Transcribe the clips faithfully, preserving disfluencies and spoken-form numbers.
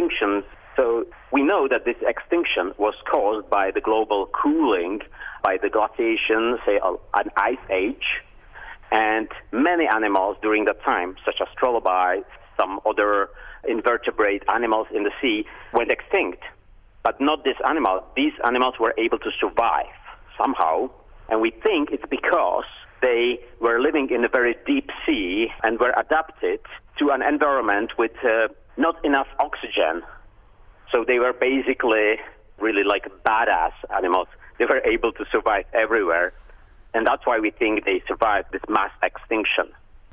extinctions. So we know that this extinction was caused by the global cooling, by the glaciation, say an ice age, and many animals during that time, such as trilobites, some other invertebrate animals in the sea, went extinct. But not this animal. These animals were able to survive somehow, and we think it's because they were living in a very deep sea and were adapted to an environment with uh, not enough oxygen. So they were basically really like badass animals. They were able to survive everywhere, and that's why we think they survived this mass extinction.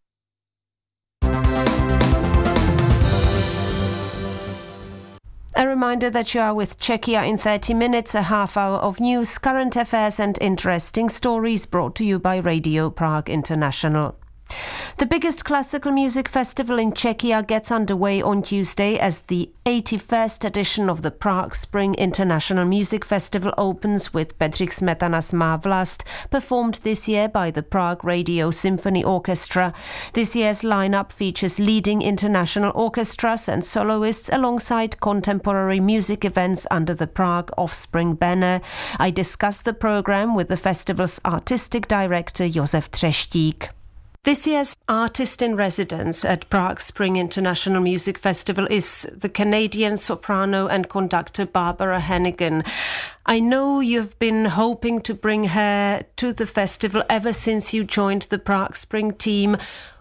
A reminder that you are with Czechia in thirty minutes, a half hour of news, current affairs and interesting stories brought to you by Radio Prague International. The biggest classical music festival in Czechia gets underway on Tuesday as the eighty-first edition of the Prague Spring International Music Festival opens with Bedřich Smetana's Má vlast, performed this year by the Prague Radio Symphony Orchestra. This year's lineup features leading international orchestras and soloists alongside contemporary music events under the Prague Offspring banner. I discussed the program with the festival's artistic director Josef Třeštík. This year's artist-in-residence at Prague Spring International Music Festival is the Canadian soprano and conductor Barbara Hannigan. I know you've been hoping to bring her to the festival ever since you joined the Prague Spring team.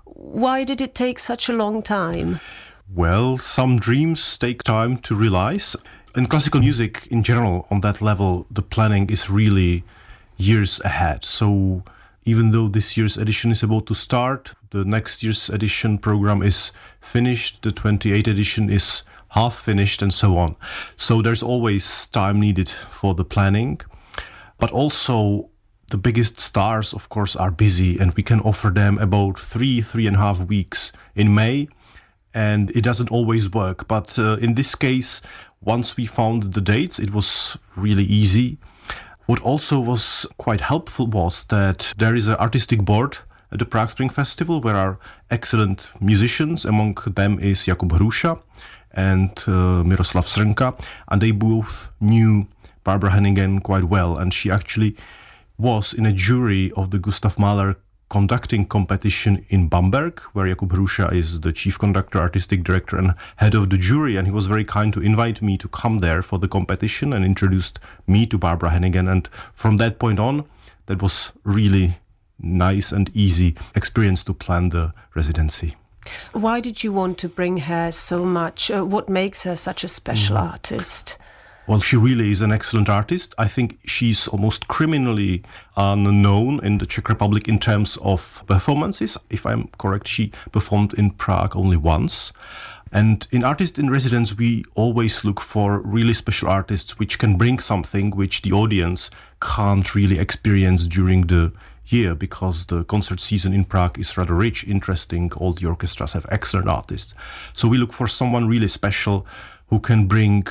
Why did it take such a long time? Well, some dreams take time to realize. In classical music in general, on that level, the planning is really years ahead. So even though this year's edition is about to start, the next year's edition program is finished, the twenty-eighth edition is half finished, and so on. So there's always time needed for the planning. But also, the biggest stars, of course, are busy, and we can offer them about three, three and a half weeks in May, and it doesn't always work. But uh, in this case, once we found the dates, it was really easy. What also was quite helpful was that there is an artistic board at the Prague Spring Festival where are excellent musicians. Among them is Jakub Hruša and uh, Miroslav Srnka, and they both knew Barbara Hannigan quite well, and she actually was in a jury of the Gustav Mahler conducting competition in Bamberg, where Jakub Hruša is the chief conductor, artistic director and head of the jury, and he was very kind to invite me to come there for the competition and introduced me to Barbara Hannigan. And from that point on, that was really nice and easy experience to plan the residency. Why did you want to bring her so much? Uh, what makes her such a special mm. artist? Well, she really is an excellent artist. I think she's almost criminally unknown in the Czech Republic in terms of performances. If I'm correct, she performed in Prague only once. And in Artist in Residence, we always look for really special artists which can bring something which the audience can't really experience during the year, because the concert season in Prague is rather rich, interesting. All the orchestras have excellent artists. So we look for someone really special who can bring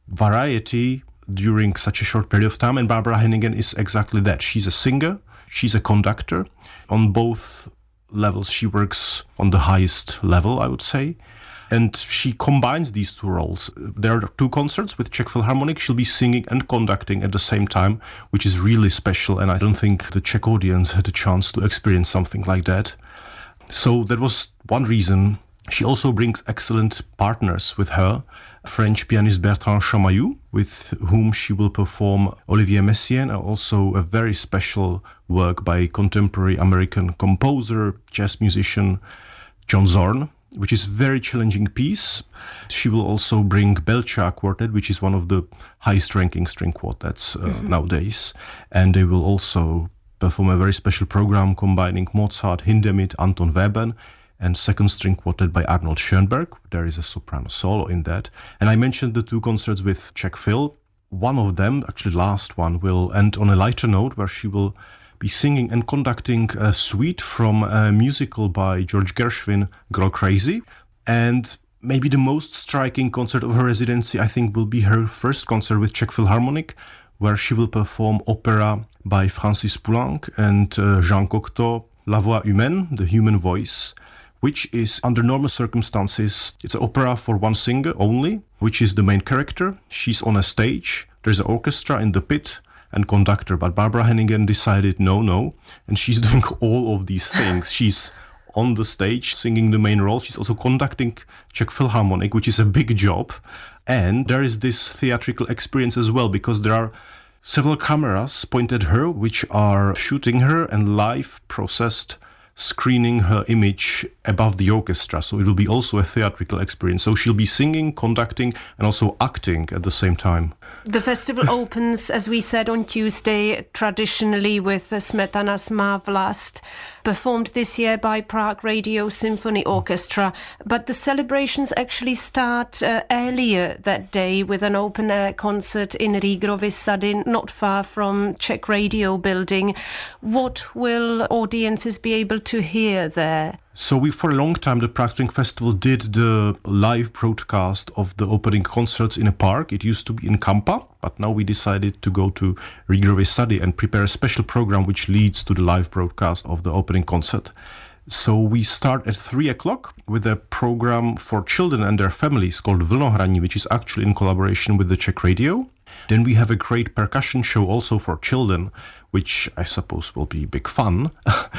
variety during such a short period of time, and Barbara Hannigan is exactly that. She's a singer, she's a conductor. On both levels, she works on the highest level, I would say, and she combines these two roles. There are two concerts with Czech Philharmonic. She'll be singing and conducting at the same time, which is really special, and I don't think the Czech audience had a chance to experience something like that. So that was one reason. She also brings excellent partners with her. French pianist Bertrand Chamayou, with whom she will perform Olivier Messiaen, and also a very special work by contemporary American composer, jazz musician John Zorn, which is a very challenging piece. She will also bring Belcha Quartet, which is one of the highest ranking string quartets uh, mm-hmm. nowadays. And they will also perform a very special program combining Mozart, Hindemith, Anton Webern, and second string quartet by Arnold Schoenberg. There is a soprano solo in that. And I mentioned the two concerts with Czech Phil. One of them, actually last one, will end on a lighter note where she will be singing and conducting a suite from a musical by George Gershwin, Girl Crazy. And maybe the most striking concert of her residency, I think, will be her first concert with Czech Philharmonic, where she will perform opera by Francis Poulenc and uh, Jean Cocteau, La Voix Humaine, The Human Voice, which is, under normal circumstances, it's an opera for one singer only, which is the main character. She's on a stage, there's an orchestra in the pit, and conductor. But Barbara Hennigan decided no, no, and she's doing all of these things. She's on the stage singing the main role. She's also conducting Czech Philharmonic, which is a big job. And there is this theatrical experience as well, because there are several cameras pointed at her, which are shooting her and live processed, screening her image above the orchestra. So it will be also a theatrical experience. So she'll be singing, conducting, and also acting at the same time. The festival opens, as we said, on Tuesday, traditionally with Smetana's Má Vlast, performed this year by Prague Radio Symphony Orchestra. But the celebrations actually start uh, earlier that day with an open-air concert in Rígrovy Sady, not far from Czech Radio building. What will audiences be able to hear there? So we, for a long time, the Prague Spring Festival did the live broadcast of the opening concerts in a park. It used to be in Kampa, but now we decided to go to Rígrovy Sady and prepare a special program which leads to the live broadcast of the opening concert. So we start at three o'clock with a program for children and their families called Vlnohraní, which is actually in collaboration with the Czech Radio. Then we have a great percussion show also for children, which I suppose will be big fun.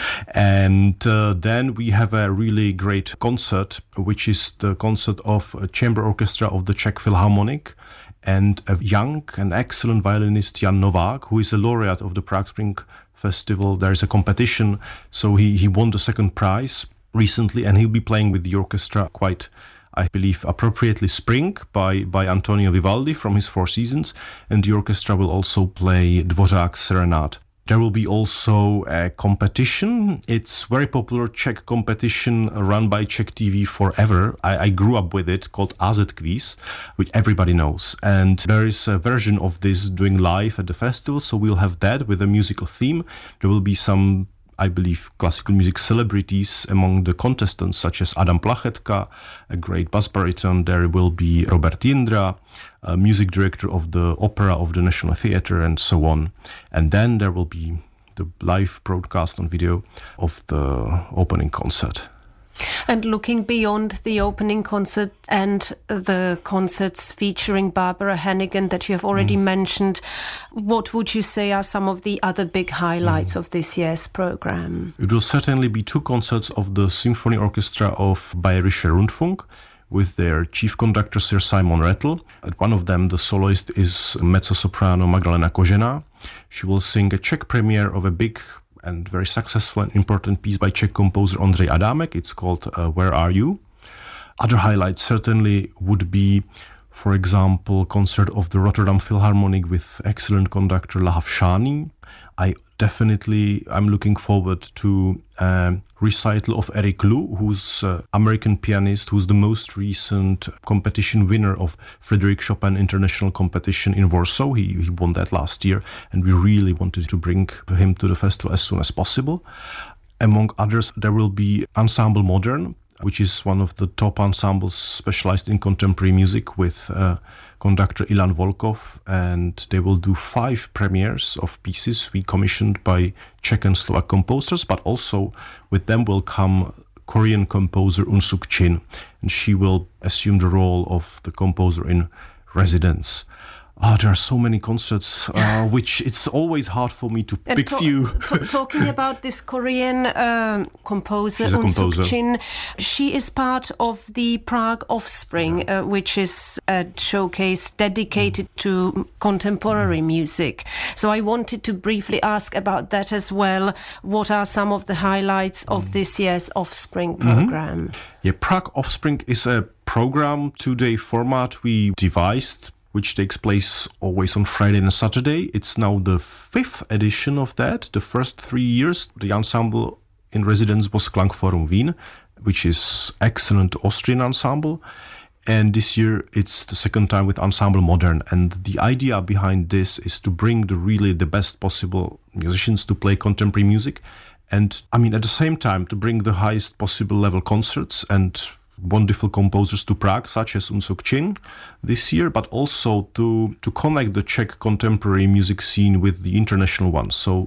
And uh, then we have a really great concert, which is the concert of a chamber orchestra of the Czech Philharmonic and a young and excellent violinist, Jan Novák, who is a laureate of the Prague Spring Festival. There is a competition, so he, he won the second prize recently, and he'll be playing with the orchestra quite, I believe, appropriately Spring by, by Antonio Vivaldi from his Four Seasons, and the orchestra will also play Dvořák's Serenade. There will be also a competition. It's very popular Czech competition run by Czech T V forever. I, I grew up with it, called A Z Quiz, which everybody knows. And there is a version of this doing live at the festival, so we'll have that with a musical theme. There will be some, I believe, classical music celebrities among the contestants, such as Adam Plachetka, a great bass baritone. There will be Robert Jindra, a music director of the Opera of the National Theatre, and so on. And then there will be the live broadcast on video of the opening concert. And looking beyond the opening concert and the concerts featuring Barbara Hennigan that you have already mm. mentioned, what would you say are some of the other big highlights mm. of this year's program? It will certainly be two concerts of the Symphony Orchestra of Bayerischer Rundfunk with their chief conductor, Sir Simon Rattle. At one of them, the soloist is mezzo-soprano Magdalena Kožená. She will sing a Czech premiere of a big and very successful and important piece by Czech composer Ondřej Adámek. It's called uh, Where Are You? Other highlights certainly would be, for example, concert of the Rotterdam Philharmonic with excellent conductor Lahav Shani. I definitely, I'm looking forward to a recital of Eric Lou, who's an American pianist, who's the most recent competition winner of Frédéric Chopin International Competition in Warsaw. He, he won that last year, and we really wanted to bring him to the festival as soon as possible. Among others, there will be Ensemble Modern, which is one of the top ensembles specialized in contemporary music, with uh, conductor Ilan Volkov, and they will do five premieres of pieces we commissioned by Czech and Slovak composers, but also with them will come Korean composer Eun Suk Chin, and she will assume the role of the composer in residence. Ah, oh, there are so many concerts, uh, which it's always hard for me to and pick to- few. t- talking about this Korean uh, composer, Eun Suk Chin, she is part of the Prague Offspring, uh, which is a showcase dedicated mm. to contemporary mm. music. So I wanted to briefly ask about that as well. What are some of the highlights mm. of this year's Offspring program? Mm-hmm. Yeah, Prague Offspring is a program, two-day format we devised, which takes place always on Friday and Saturday. It's now the fifth edition of that. The first three years, the ensemble in residence was Klangforum Wien, which is excellent Austrian ensemble. And this year, it's the second time with Ensemble Modern. And the idea behind this is to bring the really the best possible musicians to play contemporary music. And I mean, at the same time, to bring the highest possible level concerts and wonderful composers to Prague, such as Eun Suk Chin this year, but also to to connect the Czech contemporary music scene with the international one. So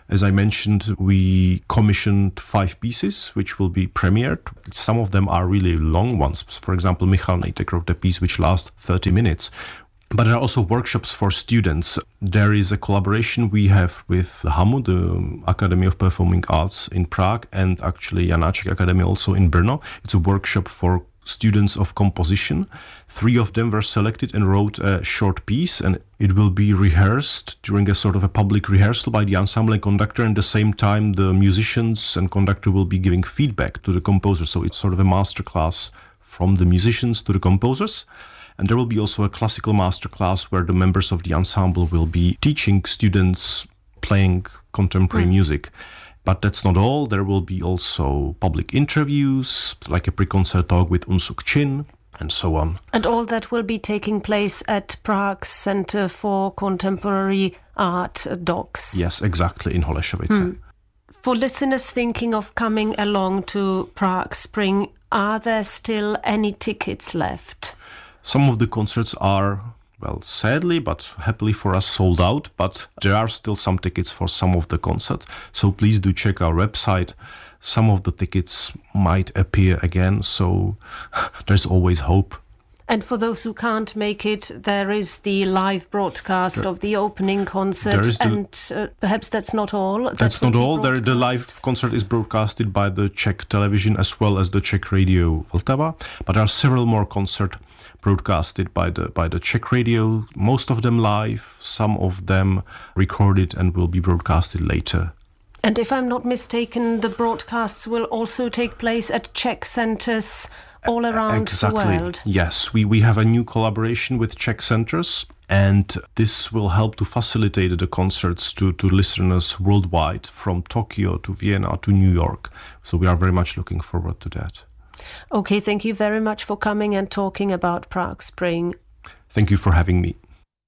As I mentioned, we commissioned five pieces which will be premiered. Some of them are really long ones. For example, Michal Nejtek wrote a piece which lasts thirty minutes. But there are also workshops for students. There is a collaboration we have with the HAMU, the Academy of Performing Arts in Prague, and actually Janáček Academy also in Brno. It's a workshop for students of composition. Three of them were selected and wrote a short piece, and it will be rehearsed during a sort of a public rehearsal by the ensemble and conductor. And at the same time, the musicians and conductor will be giving feedback to the composer. So it's sort of a masterclass from the musicians to the composers. And there will be also a classical masterclass where the members of the ensemble will be teaching students playing contemporary mm. music. But that's not all. There will be also public interviews, like a pre-concert talk with Unsuk Chin, and so on. And all that will be taking place at Prague's Center for Contemporary Art, D O C S. Yes, exactly, in Holešovice. Mm. For listeners thinking of coming along to Prague Spring, are there still any tickets left? Some of the concerts are, well, sadly, but happily for us, sold out. But there are still some tickets for some of the concerts. So please do check our website. Some of the tickets might appear again. So there's always hope. And for those who can't make it, there is the live broadcast there, of the opening concert. The, and uh, perhaps that's not all. That's not all. There, the live concert is broadcasted by the Czech television as well as the Czech radio Vltava. But there are several more concerts broadcasted by the by the Czech radio, most of them live, some of them recorded and will be broadcasted later. And if I'm not mistaken, the broadcasts will also take place at Czech centers all around exactly. the world. Yes, we, we have a new collaboration with Czech centers, and this will help to facilitate the concerts to, to listeners worldwide, from Tokyo to Vienna to New York. So we are very much looking forward to that. Okay, thank you very much for coming and talking about Prague Spring. Thank you for having me.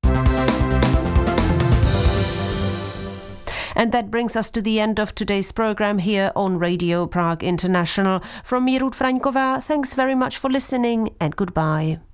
And that brings us to the end of today's program here on Radio Prague International. From me, Ruth Fraňková, thanks very much for listening and goodbye.